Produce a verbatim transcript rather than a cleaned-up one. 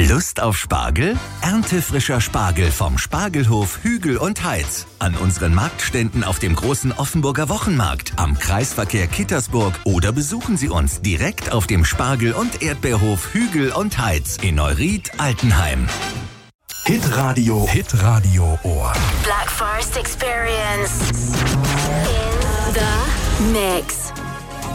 Lust auf Spargel? Erntefrischer Spargel vom Spargelhof Hügel und Heitz. An unseren Marktständen auf dem großen Offenburger Wochenmarkt, am Kreisverkehr Kittersburg oder besuchen Sie uns direkt auf dem Spargel- und Erdbeerhof Hügel und Heitz in Neuried-Altenheim. Hitradio, Hitradio Ohr. Black Forest Experience in the mix.